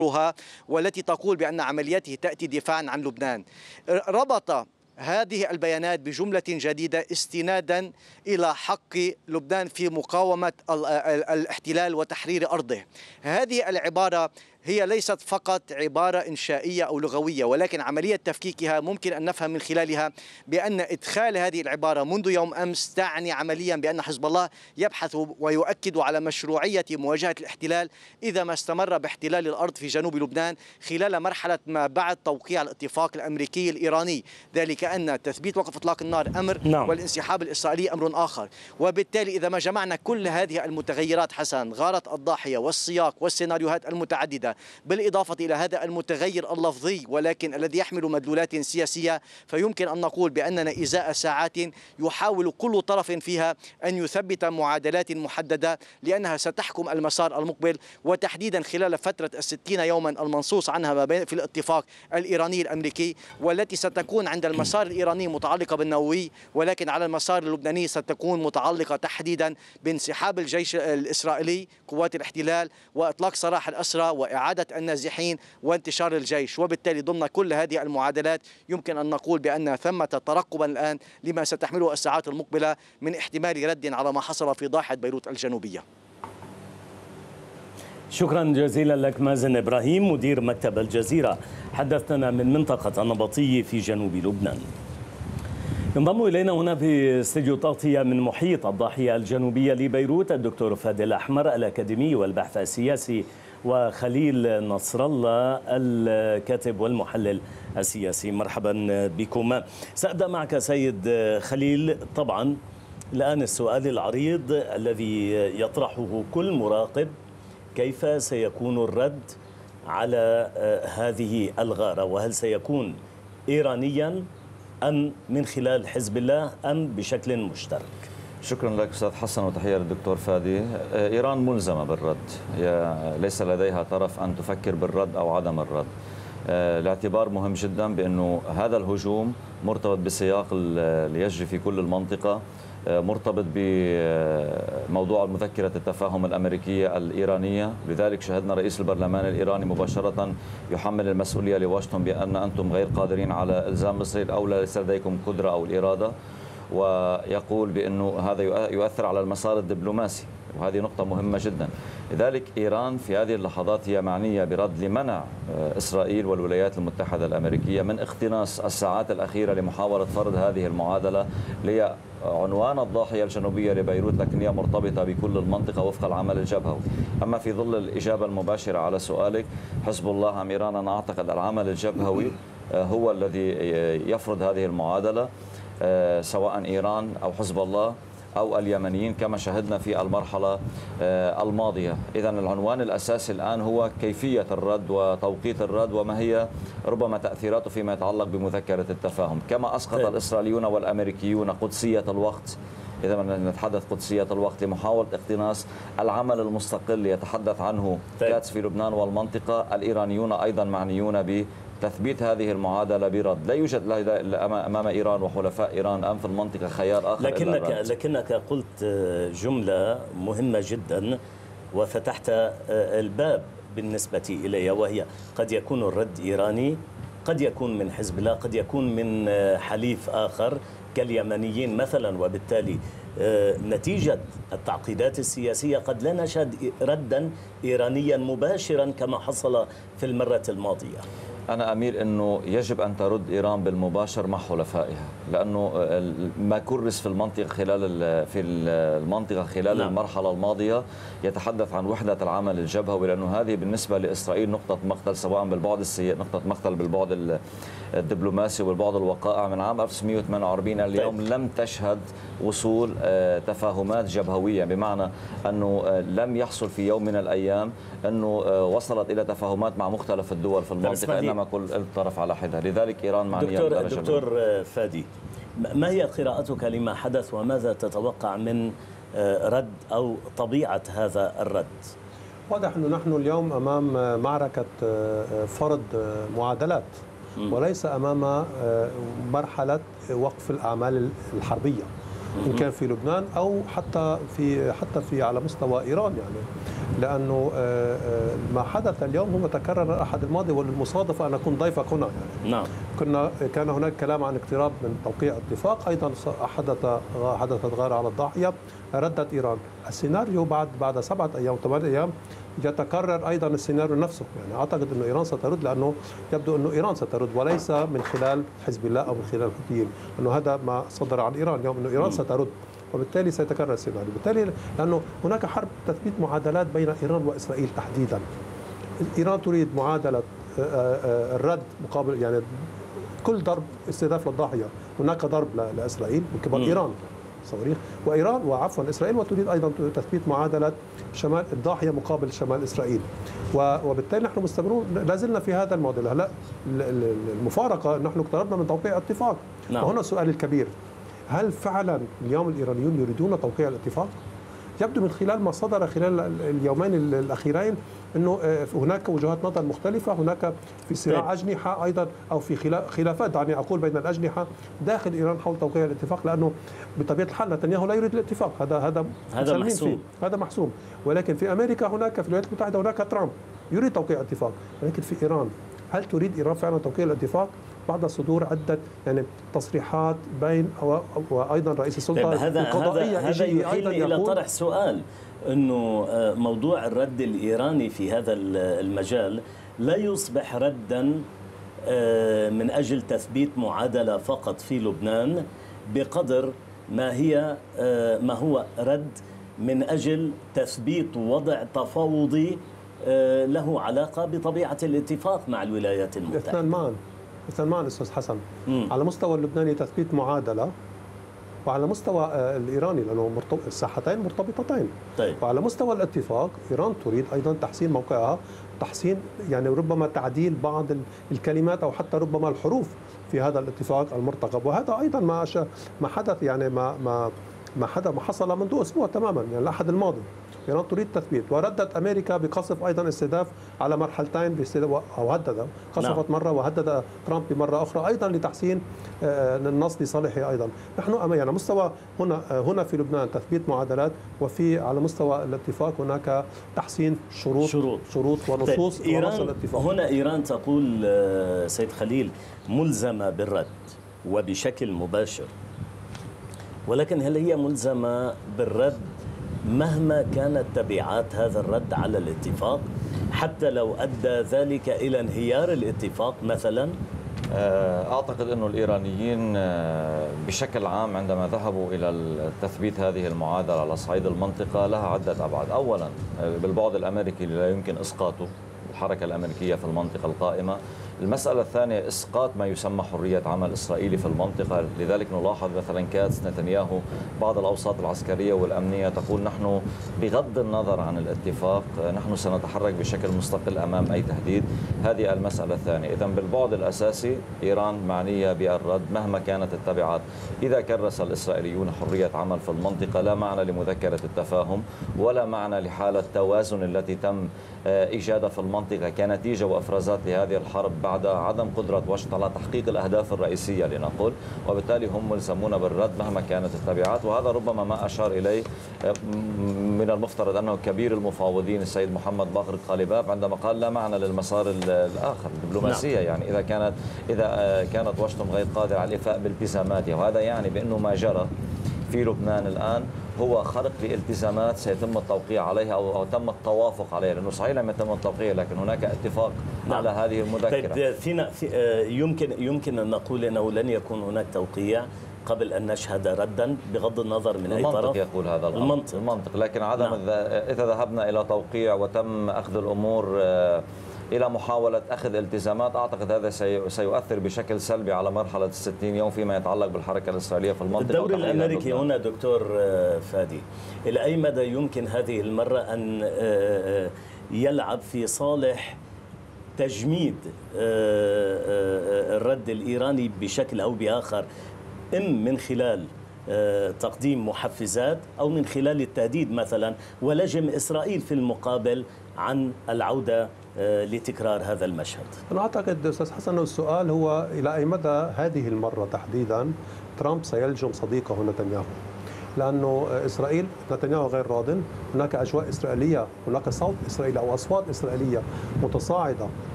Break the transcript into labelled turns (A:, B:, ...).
A: والتي تقول بأن عملياته تأتي دفاعا عن لبنان. ربط هذه البيانات بجملة جديدة استنادا إلى حق لبنان في مقاومة الاحتلال وتحرير أرضه. هذه العبارة هي ليست فقط عبارة إنشائية أو لغوية، ولكن عملية تفكيكها ممكن أن نفهم من خلالها بأن إدخال هذه العبارة منذ يوم أمس تعني عمليا بأن حزب الله يبحث ويؤكد على مشروعية مواجهة الاحتلال إذا ما استمر باحتلال الأرض في جنوب لبنان خلال مرحلة ما بعد توقيع الاتفاق الأمريكي الإيراني، ذلك أن تثبيت وقف إطلاق النار أمر والانسحاب الإسرائيلي أمر آخر. وبالتالي إذا ما جمعنا كل هذه المتغيرات حسن، غارة الضاحية والسياق والسيناريوهات المتعددة بالإضافة إلى هذا المتغير اللفظي ولكن الذي يحمل مدلولات سياسية، فيمكن أن نقول بأننا إزاء ساعات يحاول كل طرف فيها أن يثبت معادلات محددة لأنها ستحكم المسار المقبل، وتحديدا خلال فترة 60 يوما المنصوص عنها في الاتفاق الإيراني الأمريكي، والتي ستكون عند المسار الإيراني متعلقة بالنووي، ولكن على المسار اللبناني ستكون متعلقة تحديدا بانسحاب الجيش الإسرائيلي قوات الاحتلال وإطلاق سراح الأسرى وإعادة النازحين وانتشار الجيش. وبالتالي ضمن كل هذه المعادلات يمكن أن نقول بأن ثمة ترقبا الآن لما ستحمله الساعات المقبلة من احتمال رد على ما حصل في ضاحية بيروت الجنوبية.
B: شكرا جزيلا لك مازن إبراهيم مدير مكتب الجزيرة، حدثنا من منطقة النبطي في جنوب لبنان. ينضم إلينا هنا في استديو تغطية من محيط الضاحية الجنوبية لبيروت الدكتور فادي الأحمر الأكاديمي والبحث السياسي، وخليل نصر الله الكاتب والمحلل السياسي. مرحبا بكم. سأبدأ معك سيد خليل. طبعا الآن السؤال العريض الذي يطرحه كل مراقب، كيف سيكون الرد على هذه الغارة، وهل سيكون إيرانيا أم من خلال حزب الله أم بشكل مشترك؟
C: شكرا لك أستاذ حسن وتحية للدكتور فادي. إيران ملزمة بالرد، ليس لديها طرف أن تفكر بالرد أو عدم الرد. الاعتبار مهم جدا بأنه هذا الهجوم مرتبط بسياق اللي يجري في كل المنطقة، مرتبط بموضوع مذكرة التفاهم الأمريكية الإيرانية. لذلك شهدنا رئيس البرلمان الإيراني مباشرة يحمل المسؤولية لواشنطن بأن أنتم غير قادرين على إلزام إسرائيل أو ليس لديكم قدرة أو الإرادة، ويقول بأنه هذا يؤثر على المسار الدبلوماسي، وهذه نقطة مهمة جدا. لذلك إيران في هذه اللحظات هي معنية برد لمنع إسرائيل والولايات المتحدة الأمريكية من اقتناص الساعات الأخيرة لمحاولة فرض هذه المعادلة اللي عنوان الضاحية الجنوبية لبيروت، لكن هي مرتبطة بكل المنطقة وفق العمل الجبهوي. أما في ظل الإجابة المباشرة على سؤالك، حزب الله أم إيران، أنا أعتقد العمل الجبهوي هو الذي يفرض هذه المعادلة، سواء إيران أو حزب الله أو اليمنيين كما شهدنا في المرحلة الماضية. إذن العنوان الأساسي الآن هو كيفية الرد وتوقيت الرد، وما هي ربما تأثيراته فيما يتعلق بمذكرة التفاهم. كما أسقط الإسرائيليون والأمريكيون قدسية الوقت، إذا نتحدث قدسية الوقت لمحاولة اقتناص العمل المستقل يتحدث عنه كاتس في لبنان والمنطقة، الإيرانيون أيضا معنيون تثبيت هذه المعادلة برد. لا يوجد أمام إيران وحلفاء إيران أم في المنطقة خيار آخر.
B: لكنك قلت جملة مهمة جدا وفتحت الباب بالنسبة إلي، وهي قد يكون الرد إيراني، قد يكون من حزب الله، قد يكون من حليف آخر كاليمنيين مثلا، وبالتالي نتيجة التعقيدات السياسية قد لا نشهد ردا إيرانيا مباشرا كما حصل في المرة الماضية.
C: أنا أميل أنه يجب أن ترد إيران بالمباشر مع حلفائها، لأنه ما كرس في المنطقة خلال المرحلة الماضية يتحدث عن وحدة العمل الجبهوي، لأنه هذه بالنسبة لإسرائيل نقطة مقتل، سواء بالبعد نقطة مقتل بالبعد الدبلوماسي والبعد الوقائع. من عام 1948 اليوم لم تشهد وصول تفاهمات جبهوية، بمعنى أنه لم يحصل في يوم من الأيام أنه وصلت إلى تفاهمات مع مختلف الدول في المنطقة، إنما كل طرف على حدة. لذلك إيران معنية.
B: دكتور فادي، ما هي قراءتك لما حدث وماذا تتوقع من رد أو طبيعة هذا الرد؟
D: واضح أنه نحن اليوم أمام معركة فرض معادلات، وليس أمام مرحلة وقف الأعمال الحربية، إن كان في لبنان أو حتى في على مستوى إيران. يعني لأنه ما حدث اليوم هو تكرر الأحد الماضي، وللمصادفة أنا كنت ضيفك هنا يعني.
B: نعم.
D: كان هناك كلام عن اقتراب من توقيع اتفاق، أيضا حدثت غارة على الضاحية، ردت إيران. السيناريو بعد 7 أيام 8 أيام يتكرر أيضا السيناريو نفسه، يعني أعتقد أنه إيران سترد، لأنه يبدو أنه إيران سترد وليس من خلال حزب الله أو من خلال الحوثيين، أنه هذا ما صدر عن إيران اليوم، أنه إيران سترد، وبالتالي سيتكرر السيناريو. بالتالي لأنه هناك حرب تثبيت معادلات بين إيران وإسرائيل تحديدا. إيران تريد معادلة الرد مقابل، يعني كل ضرب استهداف للضاحية هناك ضرب لإسرائيل من قبل إيران صواريخ، إسرائيل، وتريد أيضا تثبيت معادلة شمال الضاحية مقابل شمال إسرائيل. وبالتالي نحن مستمرون لازلنا في هذا المعضلة. هلا المفارقة نحن اقتربنا من توقيع اتفاق.
B: نعم.
D: وهنا السؤال الكبير، هل فعلا اليوم الإيرانيون يريدون توقيع الاتفاق؟ يبدو من خلال ما صدر خلال اليومين الأخيرين أنه هناك وجهات نظر مختلفة، هناك في صراع أجنحة أيضا، أو في خلافات دعني أقول بين الأجنحة داخل إيران حول توقيع الاتفاق، لأنه بطبيعة الحال نتنياهو لا يريد الاتفاق، هذا
B: محسوم.
D: هذا محسوم. ولكن في أمريكا هناك، في الولايات المتحدة هناك ترامب يريد توقيع اتفاق، ولكن في إيران هل تريد إيران فعلا توقيع الاتفاق؟ بعد صدور عدة يعني تصريحات بين وأيضا رئيس السلطة القضائية
B: هذا يحيلني إلى طرح سؤال، أنه موضوع الرد الإيراني في هذا المجال لا يصبح ردا من أجل تثبيت معادلة فقط في لبنان، بقدر ما هو رد من أجل تثبيت وضع تفاوضي له علاقة بطبيعة الاتفاق مع الولايات المتحدة.
D: اثنان معا أستاذ حسن. على مستوى اللبناني تثبيت معادلة، وعلى مستوى الإيراني لأنه الساحتين مرتبطتين.
B: طيب.
D: وعلى مستوى الاتفاق إيران تريد أيضا تحسين موقعها، تحسين يعني ربما تعديل بعض الكلمات أو حتى ربما الحروف في هذا الاتفاق المرتقب، وهذا أيضا ما حدث، يعني ما حصل منذ أسبوع تماما، يعني الأحد الماضي. إيران تريد تثبيت، وردت أمريكا بقصف أيضا استهداف على مرحلتين أو هدد قصفت مرة، وهدد ترامب بمرة أخرى أيضا لتحسين النص لصالحه أيضا. نحن يعني مستوى هنا في لبنان تثبيت معادلات، وفي على مستوى الاتفاق هناك تحسين شروط ونصوص ونص الاتفاق.
B: هنا إيران تقول سيد خليل ملزمة بالرد وبشكل مباشر، ولكن هل هي ملزمة بالرد مهما كانت تبعات هذا الرد على الاتفاق، حتى لو أدى ذلك إلى انهيار الاتفاق مثلا؟
C: أعتقد أن الإيرانيين بشكل عام عندما ذهبوا إلى تثبيت هذه المعادلة على صعيد المنطقة لها عدة أبعاد. أولا بالبعد الأمريكي لا يمكن إسقاطه، الحركة الأمريكية في المنطقة القائمة. المسألة الثانية إسقاط ما يسمى حرية عمل إسرائيلي في المنطقة. لذلك نلاحظ مثلا كاتس، نتنياهو، بعض الأوساط العسكرية والأمنية تقول نحن بغض النظر عن الاتفاق نحن سنتحرك بشكل مستقل أمام أي تهديد. هذه المسألة الثانية. إذن بالبعد الأساسي إيران معنية بالرد مهما كانت التبعات. إذا كرس الإسرائيليون حرية عمل في المنطقة لا معنى لمذكرة التفاهم ولا معنى لحالة توازن التي تم إيجادها في المنطقة كنتيجة وأفرازات لهذه الحرب بعد عدم قدرة واشنطن على تحقيق الأهداف الرئيسية لنقول، وبالتالي هم ملزمون بالرد مهما كانت التبعات. وهذا ربما ما أشار إليه من المفترض أنه كبير المفاوضين السيد محمد باقر القالباف عندما قال لا معنى للمسار الآخر الدبلوماسية. يعني إذا كانت واشنطن غير قادرة على الإفاء بالتزاماتها، وهذا يعني بأنه ما جرى في لبنان الآن هو خرق لالتزامات سيتم التوقيع عليها أو تم التوافق عليها، لأنه صحيح لم يتم التوقيع لكن هناك اتفاق على هذه المذكرة.
B: طيب يمكن أن نقول أنه لن يكون هناك توقيع قبل أن نشهد ردا بغض النظر من أي طرف.
C: المنطق يقول هذا المنطق، لكن عدم إذا ذهبنا إلى توقيع وتم أخذ الأمور إلى محاولة أخذ التزامات، أعتقد هذا سيؤثر بشكل سلبي على مرحلة 60 يوم فيما يتعلق بالحركة الإسرائيلية في المنطقة.
B: الدور الأمريكي هنا دكتور فادي، إلى أي مدى يمكن هذه المرة أن يلعب في صالح تجميد الرد الإيراني بشكل أو بآخر، من خلال تقديم محفزات أو من خلال التهديد مثلا، ولجم إسرائيل في المقابل عن العودة لتكرار هذا المشهد؟
D: أنا أعتقد أستاذ حسن السؤال هو إلى أي مدى هذه المرة تحديدا ترامب سيلجم صديقه نتنياهو. لأنه إسرائيل نتنياهو غير راض، هناك أجواء إسرائيلية، هناك صوت إسرائيلي أو أصوات إسرائيلية متصاعدة